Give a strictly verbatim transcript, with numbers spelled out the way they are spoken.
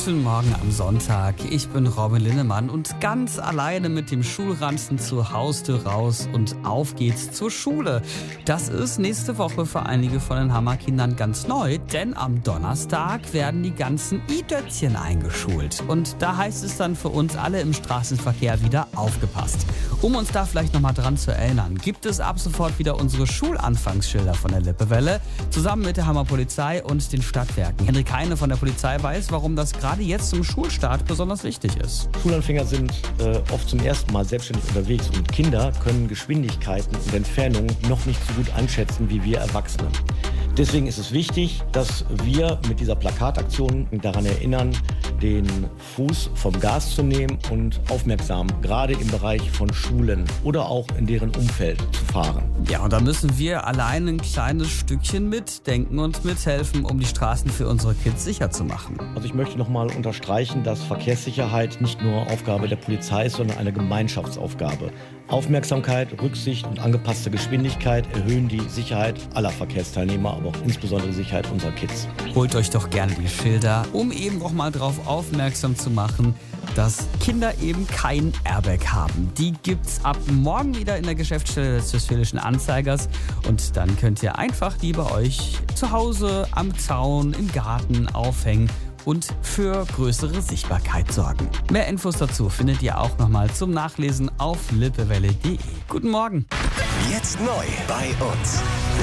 Guten Morgen am Sonntag. Ich bin Robin Linnemann und ganz alleine mit dem Schulranzen zur Haustür raus und auf geht's zur Schule. Das ist nächste Woche für einige von den Hammerkindern ganz neu, denn am Donnerstag werden die ganzen i-Dötzchen eingeschult. Und da heißt es dann für uns alle im Straßenverkehr wieder aufgepasst. Um uns da vielleicht nochmal dran zu erinnern, gibt es ab sofort wieder unsere Schulanfangsschilder von der Lippewelle, zusammen mit der Hammerpolizei und den Stadtwerken. Henrik Heine von der Polizei weiß, warum das gerade jetzt zum Schulstart besonders wichtig ist. Schulanfänger sind äh, oft zum ersten Mal selbstständig unterwegs und Kinder können Geschwindigkeiten und Entfernungen noch nicht so gut einschätzen wie wir Erwachsene. Deswegen ist es wichtig, dass wir mit dieser Plakataktion daran erinnern, den Fuß vom Gas zu nehmen und aufmerksam, gerade im Bereich von Schulen oder auch in deren Umfeld zu fahren. Ja, und da müssen wir allein ein kleines Stückchen mitdenken und mithelfen, um die Straßen für unsere Kids sicher zu machen. Also ich möchte nochmal unterstreichen, dass Verkehrssicherheit nicht nur Aufgabe der Polizei ist, sondern eine Gemeinschaftsaufgabe. Aufmerksamkeit, Rücksicht und angepasste Geschwindigkeit erhöhen die Sicherheit aller Verkehrsteilnehmer, aber auch insbesondere die Sicherheit unserer Kids. Holt euch doch gerne die Schilder, um eben auch mal darauf aufmerksam zu machen, dass Kinder eben kein Airbag haben. Die gibt's ab morgen wieder in der Geschäftsstelle des Westfälischen Anzeigers und dann könnt ihr einfach die bei euch zu Hause, am Zaun, im Garten aufhängen und für größere Sichtbarkeit sorgen. Mehr Infos dazu findet ihr auch nochmal zum Nachlesen auf lippewelle punkt de. Guten Morgen! Jetzt neu bei uns.